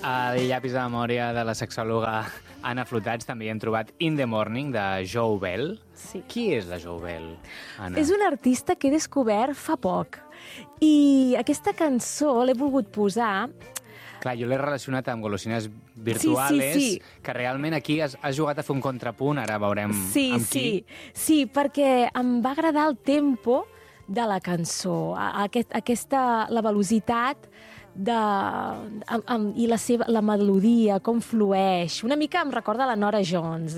Al llapis de memòria de la sexòloga Anna Flotats també hi hem trobat In the Morning, de Joe Bell. Sí. Qui és la Joe Bell, Anna? És un artista que he descobert fa poc. I aquesta cançó l'he volgut posar... Clar, jo l'he relacionat amb golosines virtuales, sí. que realment aquí has jugat a fer un contrapunt, ara veurem amb qui. Sí, perquè em va agradar el tempo de la cançó, la velocitat i la melodia, com flueix. Una mica em recorda la Norah Jones,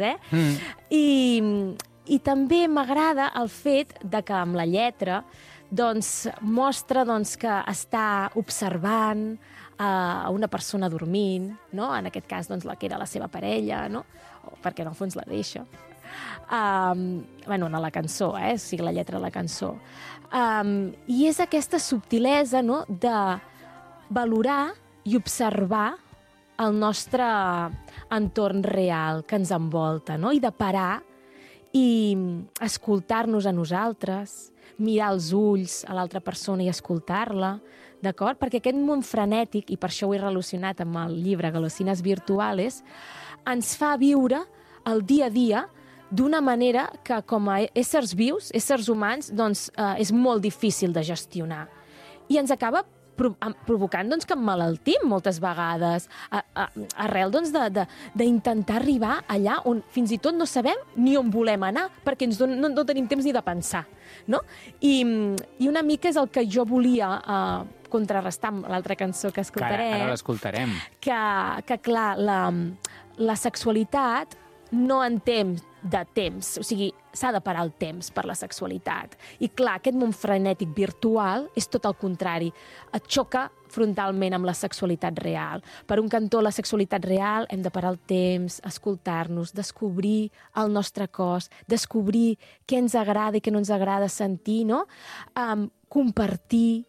I també m'agrada el fet de que amb la lletra mostra que està observant a una persona dormint, no? En aquest cas, la que era la seva parella, no? Perquè en el fons la deixa. No la cançó, o sigui, la lletra de la cançó. I és aquesta subtilesa, no?, de valorar i observar el nostre entorn real que ens envolta, no?, i de parar i escoltar-nos a nosaltres, mirar els ulls a l'altra persona i escoltar-la, d'acord? Perquè aquest món frenètic, i per això ho he relacionat amb el llibre Golosines Virtuales, ens fa viure el dia a dia d'una manera que, com a éssers vius, éssers humans, és molt difícil de gestionar. I ens acaba provocant que emmalaltim moltes vegades, arrel d'intentar arribar allà on fins i tot no sabem ni on volem anar, perquè no tenim temps ni de pensar, no? I una mica és el que jo volia contrarrestar amb l'altra cançó que escoltarem. Ara l'escoltarem. Que clar, la sexualitat no en temps, o sigui, s'ha de parar el temps per la sexualitat. I clar, aquest món frenètic virtual és tot el contrari, et xoca frontalment amb la sexualitat real. Per un cantó, la sexualitat real, hem de parar el temps, escoltar-nos, descobrir el nostre cos, descobrir què ens agrada i què no ens agrada sentir, no? Compartir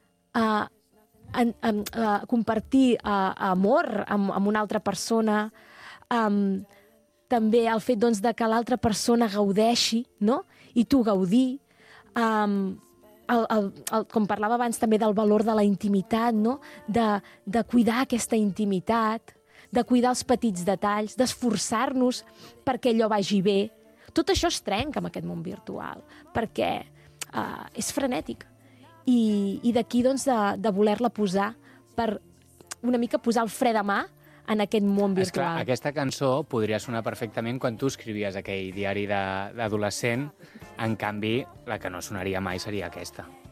amor amb una altra persona, també el fet de que l'altra persona gaudeixi, no?, i tu gaudir, com parlava abans també del valor de la intimitat, no?, de cuidar aquesta intimitat, de cuidar els petits detalls, d'esforçar-nos perquè allò vagi bé. Tot això es trenca amb aquest món virtual, perquè és frenètic. I d'aquí de voler-la posar per una mica posar el fre de mà en aquest món virtual. Esclar, aquesta cançó podria sonar perfectament quan tu escrivies aquell diari d'adolescent, en canvi, la que no sonaria mai seria aquesta.